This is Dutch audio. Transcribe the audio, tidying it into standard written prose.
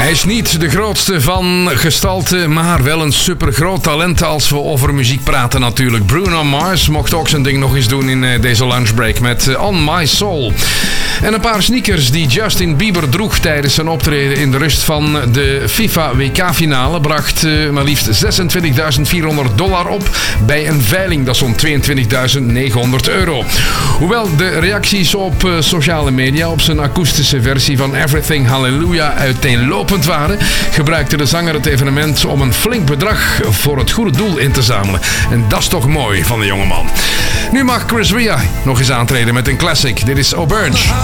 Hij is niet de grootste van gestalte, maar wel een supergroot talent als we over muziek praten natuurlijk. Bruno Mars mocht ook zijn ding nog eens doen in deze lunchbreak met On My Soul. En een paar sneakers die Justin Bieber droeg tijdens zijn optreden in de rust van de FIFA WK-finale bracht maar liefst $26.400 op bij een veiling. Dat is zo'n €22.900. Hoewel de reacties op sociale media op zijn akoestische versie van Everything Hallelujah uiteenlopend waren, gebruikte de zanger het evenement om een flink bedrag voor het goede doel in te zamelen. En dat is toch mooi van de jongeman. Nu mag Chris Ria nog eens aantreden met een classic. Dit is Auberge.